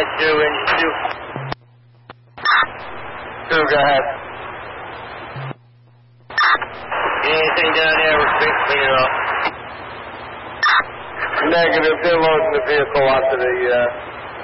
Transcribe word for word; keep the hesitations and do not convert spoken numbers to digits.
nine two, engine two. Two, go ahead. Anything down there, we're clean it up. Negative, they're loading the vehicle onto the, uh,